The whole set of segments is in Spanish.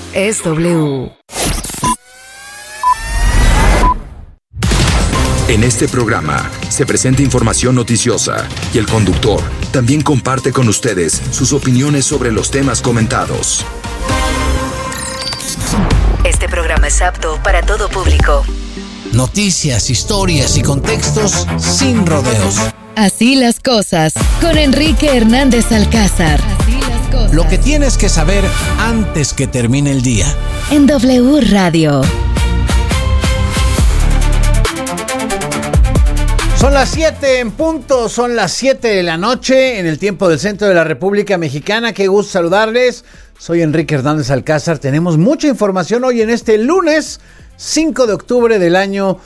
es W. En este programa se presenta información noticiosa y el conductor también comparte con ustedes sus opiniones sobre los temas comentados. Este programa es apto para todo público. Noticias, historias y contextos sin rodeos. Así las cosas, con Enrique Hernández Alcázar. Así las cosas. Lo que tienes que saber antes que termine el día. En W Radio. Son las 7 en punto, son las 7 de la noche en el tiempo del centro de la República Mexicana. Qué gusto saludarles. Soy Enrique Hernández Alcázar. Tenemos mucha información hoy en este lunes 5 de octubre del año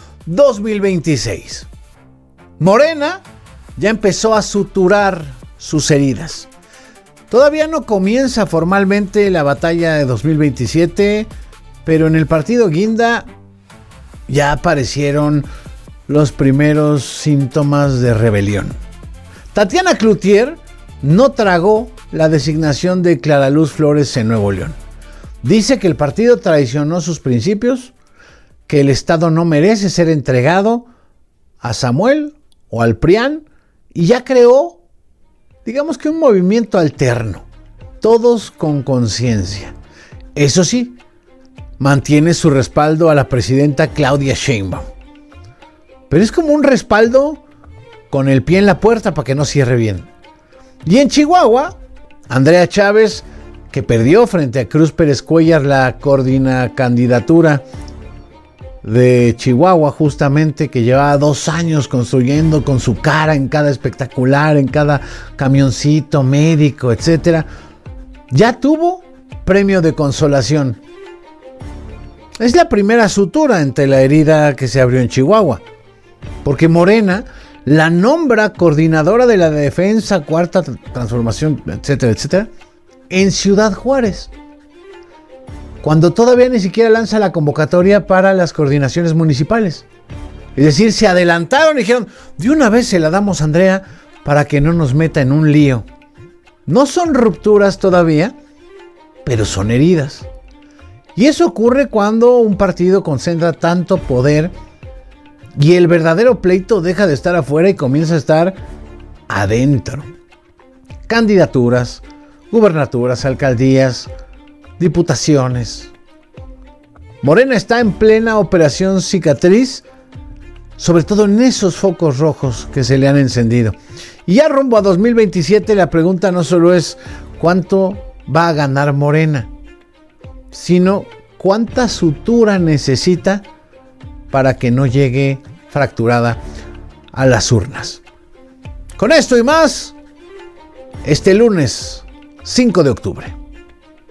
2026. Morena ya empezó a suturar sus heridas. Todavía no comienza formalmente la batalla de 2027, pero en el partido Guinda ya aparecieron los primeros síntomas de rebelión. Tatiana Cloutier no tragó la designación de Clara Luz Flores en Nuevo León. Dice que el partido traicionó sus principios, que el Estado no merece ser entregado a Samuel o al PRIAN, y ya creó, digamos que un movimiento alterno, todos con conciencia. Eso sí, mantiene su respaldo a la presidenta Claudia Sheinbaum. Pero es como un respaldo con el pie en la puerta para que no cierre bien. Y en Chihuahua, Andrea Chávez, que perdió frente a Cruz Pérez Cuellar la candidatura de Chihuahua, justamente, que llevaba 2 años construyendo con su cara en cada espectacular, en cada camioncito médico, etc. Ya tuvo premio de consolación. Es la primera sutura entre la herida que se abrió en Chihuahua, porque Morena la nombra coordinadora de la defensa, cuarta transformación, etcétera, etcétera, en Ciudad Juárez, cuando todavía ni siquiera lanza la convocatoria para las coordinaciones municipales. Es decir, se adelantaron y dijeron, de una vez se la damos a Andrea para que no nos meta en un lío. No son rupturas todavía, pero son heridas. Y eso ocurre cuando un partido concentra tanto poder y el verdadero pleito deja de estar afuera y comienza a estar adentro. Candidaturas, gubernaturas, alcaldías, diputaciones. Morena está en plena operación cicatriz, sobre todo en esos focos rojos que se le han encendido. Y ya rumbo a 2027 la pregunta no solo es cuánto va a ganar Morena, sino cuánta sutura necesita para que no llegue fracturada a las urnas. Con esto y más, este lunes 5 de octubre.